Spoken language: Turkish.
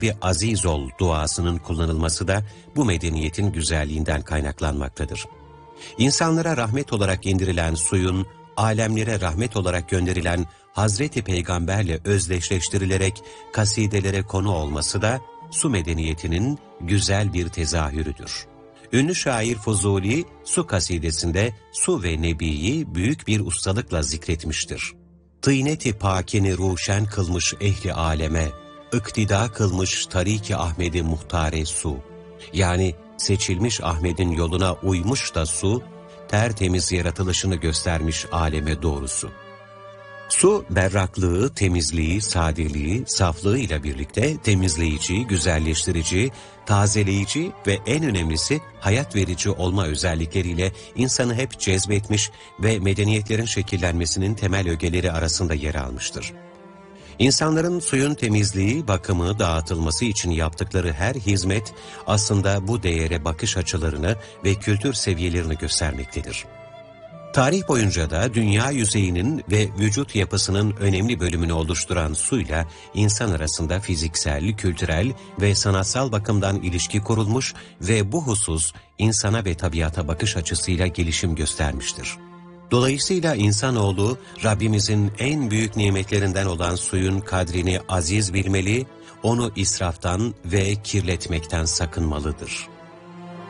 Rabbi aziz ol duasının kullanılması da bu medeniyetin güzelliğinden kaynaklanmaktadır. İnsanlara rahmet olarak indirilen suyun, alemlere rahmet olarak gönderilen Hazreti Peygamberle özdeşleştirilerek kasidelere konu olması da su medeniyetinin güzel bir tezahürüdür. Ünlü şair Fuzuli, su kasidesinde su ve nebiyi büyük bir ustalıkla zikretmiştir. Tıynet-i pakeni ruşen kılmış ehli aleme, iktida kılmış tarik-i Ahmed-i muhtare su. Yani seçilmiş Ahmet'in yoluna uymuş da su, tertemiz yaratılışını göstermiş aleme doğrusu. Su, berraklığı, temizliği, sadeliği, saflığı ile birlikte temizleyici, güzelleştirici, tazeleyici ve en önemlisi hayat verici olma özellikleriyle insanı hep cezbetmiş ve medeniyetlerin şekillenmesinin temel ögeleri arasında yer almıştır. İnsanların suyun temizliği, bakımı, dağıtılması için yaptıkları her hizmet aslında bu değere bakış açılarını ve kültür seviyelerini göstermektedir. Tarih boyunca da dünya yüzeyinin ve vücut yapısının önemli bölümünü oluşturan suyla insan arasında fiziksel, kültürel ve sanatsal bakımdan ilişki kurulmuş ve bu husus insana ve tabiata bakış açısıyla gelişim göstermiştir. Dolayısıyla insanoğlu Rabbimizin en büyük nimetlerinden olan suyun kadrini aziz bilmeli, onu israftan ve kirletmekten sakınmalıdır.